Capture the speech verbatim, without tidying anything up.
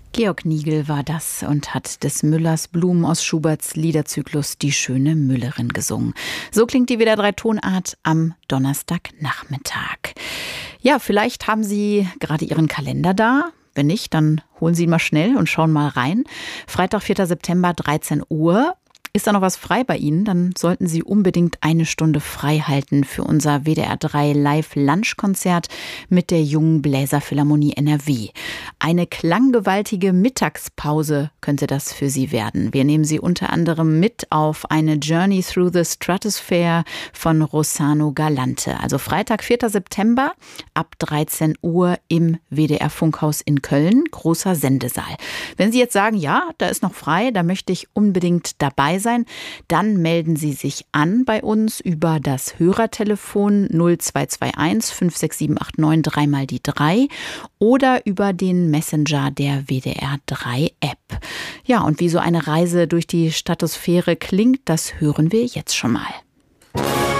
Georg Nigel war das und hat des Müllers Blumen aus Schuberts Liederzyklus Die schöne Müllerin gesungen. So klingt die W D R drei Tonart am Donnerstagnachmittag. Ja, vielleicht haben Sie gerade Ihren Kalender da. Wenn nicht, dann holen Sie ihn mal schnell und schauen mal rein. Freitag, vierter September, dreizehn Uhr. Ist da noch was frei bei Ihnen, dann sollten Sie unbedingt eine Stunde frei halten für unser W D R drei Live-Lunch-Konzert mit der Jungen Bläserphilharmonie N R W. Eine klanggewaltige Mittagspause könnte das für Sie werden. Wir nehmen Sie unter anderem mit auf eine Journey Through the Stratosphere von Rossano Galante. Also Freitag, vierter September ab dreizehn Uhr im W D R-Funkhaus in Köln, großer Sendesaal. Wenn Sie jetzt sagen, ja, da ist noch frei, da möchte ich unbedingt dabei sein, dann melden Sie sich an bei uns über das Hörertelefon null zwei zwei eins fünf sechs sieben acht neun drei mal die drei oder über den Messenger der W D R drei App. Ja, und wie so eine Reise durch die Stratosphäre klingt, das hören wir jetzt schon mal.